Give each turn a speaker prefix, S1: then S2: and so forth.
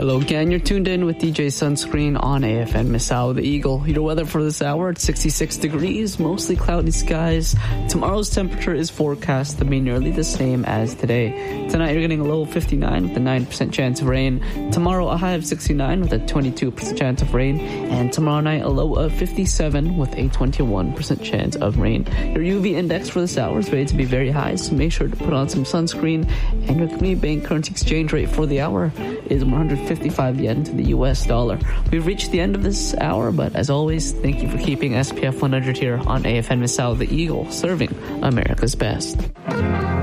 S1: Hello again, you're tuned in with DJ Sunscreen on AFN Misao the Eagle. Your weather for this hour, it's 66 degrees, mostly cloudy skies. Tomorrow's temperature is forecast to be nearly the same as today. Tonight you're getting a low of 59 with a 9% chance of rain. Tomorrow a high of 69 with a 22% chance of rain. And tomorrow night a low of 57 with a 21% chance of rain. Your UV index for this hour is rated to be very high, so make sure to put on some sunscreen. And your Canadian Bank currency exchange rate for the hour is 155 yen to the US dollar. We've reached the end of this hour, but as always, thank you for keeping SPF 100 here on AFN Misao the Eagle, serving America's best.